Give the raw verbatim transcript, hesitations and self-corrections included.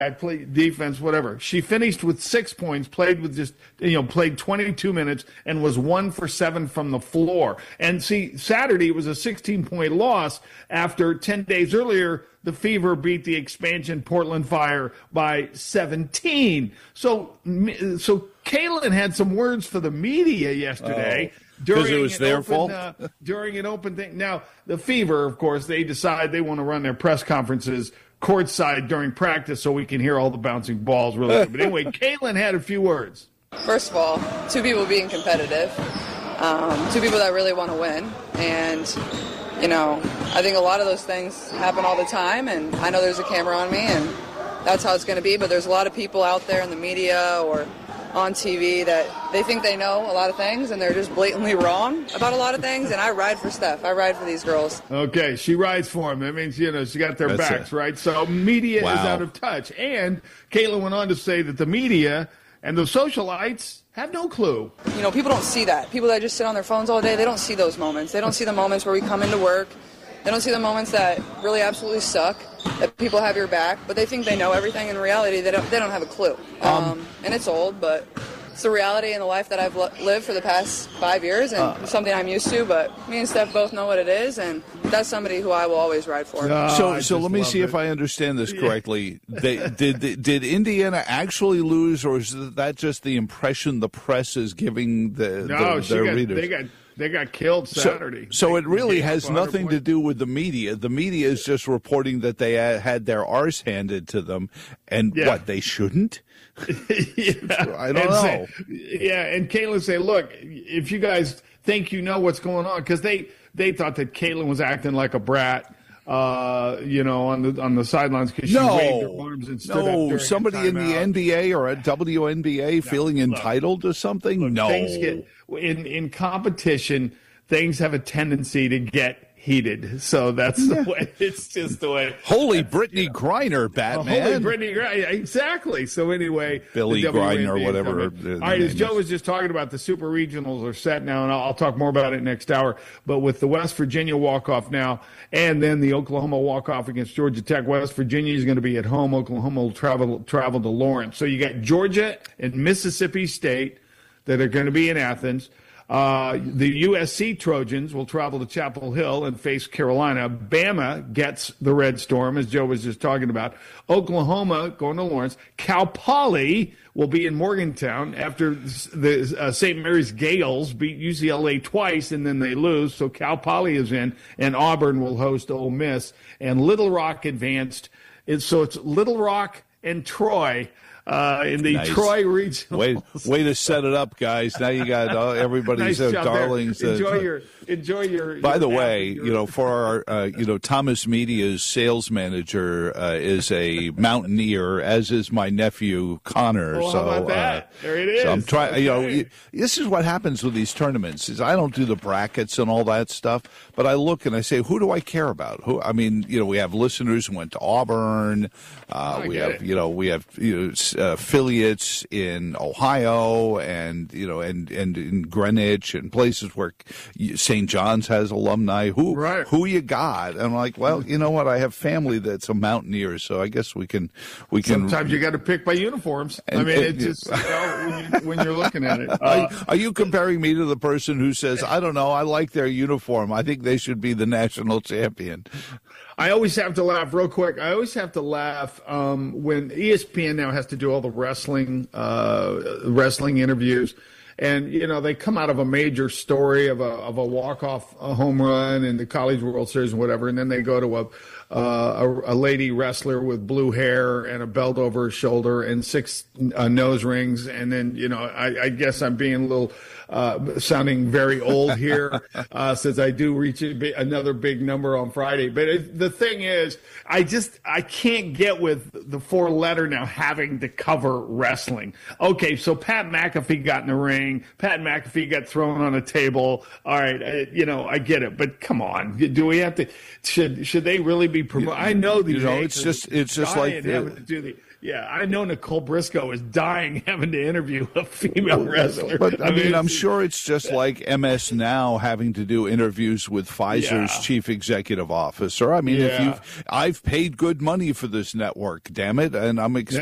played defense, whatever. She finished with six points, played with just, you know, played twenty-two minutes and was one for seven from the floor. And see, Saturday was a sixteen-point loss after ten days earlier, the Fever beat the expansion Portland Fire by seventeen. So, so Kaylin had some words for the media yesterday. Oh. Because it was their open, fault? Uh, during an open thing. Now, the Fever, of course, they decide they want to run their press conferences courtside during practice so we can hear all the bouncing balls really good. But anyway, Kaylin had a few words. First of all, two people being competitive, um, two people that really want to win. And, you know, I think a lot of those things happen all the time, and I know there's a camera on me, and that's how it's going to be. But there's a lot of people out there in the media or on T V that they think they know a lot of things and they're just blatantly wrong about a lot of things, and I ride for Steph. I ride for these girls. Okay, she rides for them. That means, you know, she got their That's backs, it. right? So media Wow. is out of touch. And Kaylin went on to say that the media and the socialites have no clue. You know, people don't see that. People that just sit on their phones all day, they don't see those moments. They don't see the moments where we come into work. They don't see the moments that really absolutely suck, that people have your back, but they think they know everything. In reality, they don't, they don't have a clue. Um, um, and it's old, but it's the reality in the life that I've lived for the past five years, and uh, something I'm used to. But me and Steph both know what it is, and that's somebody who I will always ride for. No, so, I so let me see it. if I understand this correctly. They, did did Indiana actually lose, or is that just the impression the press is giving the, no, the their got, readers? They got They got killed Saturday. So, so they, it really has nothing to points. do with the media. The media is just reporting that they had their arse handed to them, and yeah. what, they shouldn't? yeah. I don't and know. Say, yeah, and Kaylin say, look, if you guys think you know what's going on, because they, they thought that Kaylin was acting like a brat. Uh, you know, on the on the sidelines because she no, waved her arms and stood no, up during somebody a in the N B A or at W N B A no, feeling look, entitled to something. Look, no, things get in in competition. Things have a tendency to get heated, so that's the way. It's just the way. Holy Brittany Griner, Batman! Oh, holy Brittany Griner, exactly. So anyway, Billy Griner or whatever. All right, as Joe was just talking about, the super regionals are set now, and I'll, I'll talk more about it next hour. But with the West Virginia walk-off now, and then the Oklahoma walk-off against Georgia Tech, West Virginia is going to be at home. Oklahoma will travel travel to Lawrence. So you got Georgia and Mississippi State that are going to be in Athens. Uh, the U S C Trojans will travel to Chapel Hill and face Carolina. Bama gets the Red Storm, as Joe was just talking about. Oklahoma going to Lawrence. Cal Poly will be in Morgantown after the uh, Saint Mary's Gales beat U C L A twice and then they lose. So Cal Poly is in, and Auburn will host Ole Miss. And Little Rock advanced. It's, so it's Little Rock and Troy. Uh, in the nice. Troy region. Way, way to set it up, guys. Now you got uh, everybody's nice uh, darlings. There. Enjoy uh, your, enjoy your. By your the way, your, you know, for our, uh, you know, Thomas Media's sales manager uh, is a mountaineer, as is my nephew Connor. Oh, so, how about that? Uh, there it is. So I'm trying. Okay. You know, this is what happens with these tournaments. Is I don't do the brackets and all that stuff, but I look and I say, who do I care about? Who? I mean, you know, we have listeners who went to Auburn. Uh, we have, it. you know, we have you know, uh, affiliates in Ohio and you know and, and in Greenwich and places where Saint John's has alumni. Who right. who you got? And I'm like, well, you know what? I have family that's a mountaineer, so I guess we can we can. Sometimes you got to pick by uniforms. And, I mean, and, it's just you know, when, you, when you're looking at it. Uh, are, are you comparing me to the person who says, I don't know, I like their uniform. I think they should be the national champion. I always have to laugh real quick. I always have to laugh um, when E S P N now has to do all the wrestling uh, wrestling interviews, and you know they come out of a major story of a of a walk off a home run in the College World Series and whatever, and then they go to a uh, a, a lady wrestler with blue hair and a belt over her shoulder and six uh, nose rings, and then you know I, I guess I'm being a little. Uh, sounding very old here, uh, since I do reach a big, another big number on Friday. But it, the thing is, I just, I can't get with the four letter now having to cover wrestling. Okay, so Pat McAfee got in the ring. Pat McAfee got thrown on a table. All right, I, you know, I get it. But come on, do we have to, should, should they really be be promoted. I know these. You know, it's just it's just like the, having to do the. Yeah, I know Nicole Briscoe is dying having to interview a female wrestler. But I mean, I'm sure it's just like M S Now having to do interviews with Pfizer's Yeah. chief executive officer. I mean, Yeah. if you've, I've paid good money for this network, damn it, and I'm expecting.